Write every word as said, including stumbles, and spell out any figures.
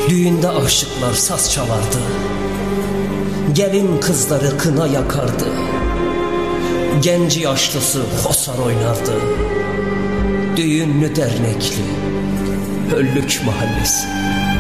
Düğünde aşıklar saz çalardı, gelin kızları kına yakardı, genci yaşlısı hosar oynardı. Düğünlü dernekli Höllük mahallesi.